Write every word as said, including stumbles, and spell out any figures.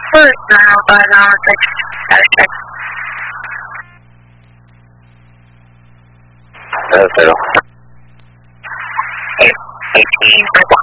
first now, but I was like, gotta check. Uh, zero. eighteen,